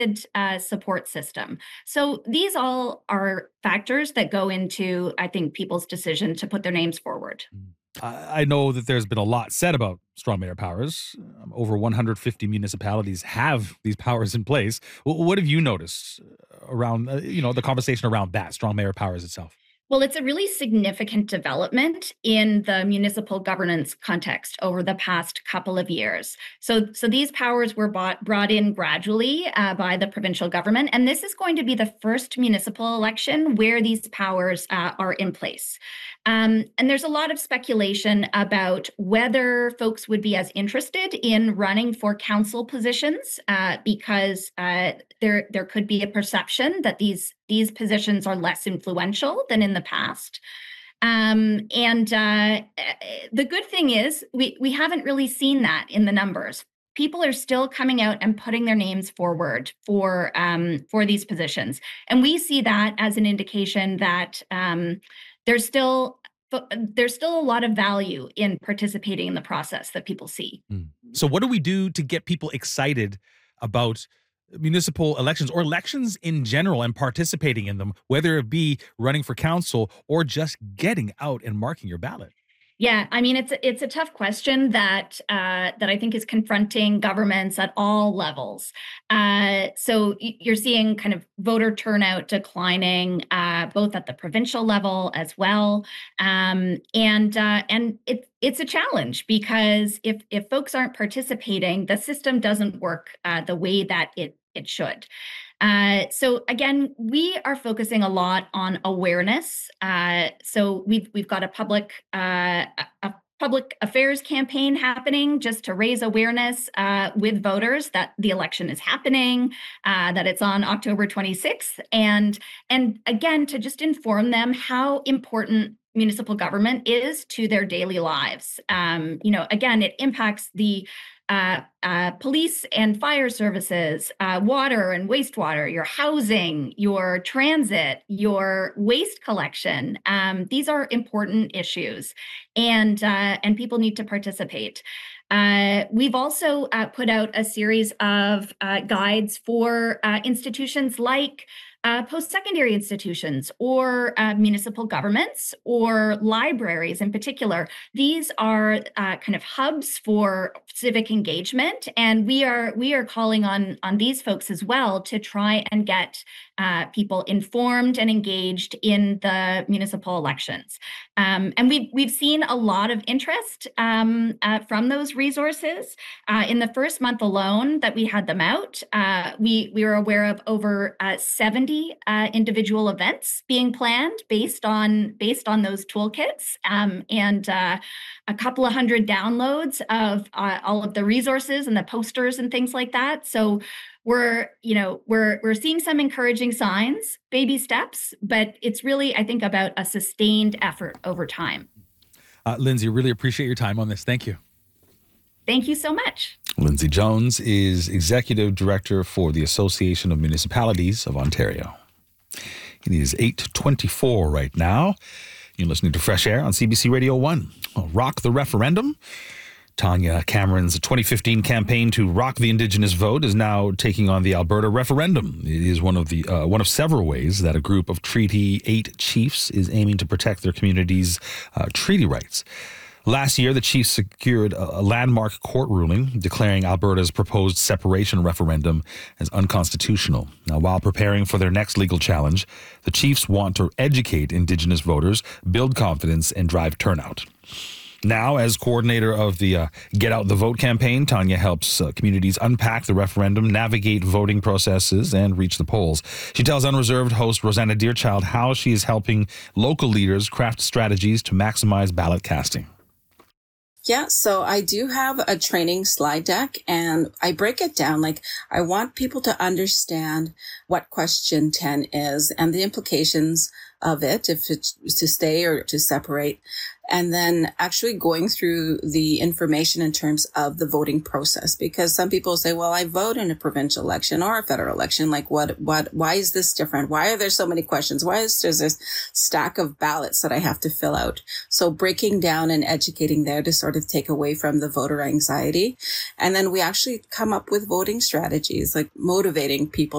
support system. So these all are factors that go into, I think, people's decision to put their names forward. I know that there's been a lot said about strong mayor powers. Over 150 municipalities have these powers in place. What have you noticed around, the conversation around that strong mayor powers itself? Well, it's a really significant development in the municipal governance context over the past couple of years. So these powers were brought in gradually by the provincial government, and this is going to be the first municipal election where these powers are in place. And there's a lot of speculation about whether folks would be as interested in running for council positions because there could be a perception that these positions are less influential than in the past. And the good thing is we haven't really seen that in the numbers. People are still coming out and putting their names forward for these positions, and we see that as an indication that there's still there's still a lot of value in participating in the process that people see. So, what do we do to get people excited about municipal elections or elections in general and participating in them, whether it be running for council or just getting out and marking your ballot? Yeah, I mean it's a tough question that I think is confronting governments at all levels. You're seeing kind of voter turnout declining both at the provincial level as well, and it's a challenge because if folks aren't participating, the system doesn't work the way that it should. So again, we are focusing a lot on awareness. So we've got a public affairs campaign happening just to raise awareness with voters that the election is happening, that it's on October 26th, and again to just inform them how important municipal government is to their daily lives. Again, it impacts the police and fire services, water and wastewater, your housing, your transit, your waste collection. These are important issues, and people need to participate. We've also put out a series of guides for institutions like post-secondary institutions or municipal governments or libraries in particular. These are kind of hubs for civic engagement, and we are calling on these folks as well to try and get people informed and engaged in the municipal elections. And we've seen a lot of interest from those resources. In the first month alone that we had them out, we were aware of over 70 individual events being planned based on those toolkits, and a couple of hundred downloads of all of the resources and the posters and things like that. So we're seeing some encouraging signs, baby steps, but it's really, I think, about a sustained effort over time. Lindsay, really appreciate your time on this. Thank you. Thank you so much. Lindsay Jones is Executive Director for the Association of Municipalities of Ontario. It is 8:24 right now. You're listening to Fresh Air on CBC Radio 1. Rock the referendum. Tanya Cameron's 2015 campaign to rock the Indigenous vote is now taking on the Alberta referendum. It is one of several ways that a group of Treaty 8 chiefs is aiming to protect their community's treaty rights. Last year, the Chiefs secured a landmark court ruling declaring Alberta's proposed separation referendum as unconstitutional. Now, while preparing for their next legal challenge, the Chiefs want to educate Indigenous voters, build confidence, and drive turnout. Now, as coordinator of the Get Out the Vote campaign, Tanya helps communities unpack the referendum, navigate voting processes, and reach the polls. She tells Unreserved host Rosanna Deerchild how she is helping local leaders craft strategies to maximize ballot casting. Yeah, so I do have a training slide deck, and I break it down. Like, I want people to understand what question 10 is and the implications of it, if it's to stay or to separate. And then actually going through the information in terms of the voting process, because some people say, well, I vote in a provincial election or a federal election. Like, why is this different? Why are there so many questions? Why is there this stack of ballots that I have to fill out? So breaking down and educating there to sort of take away from the voter anxiety. And then we actually come up with voting strategies, like motivating people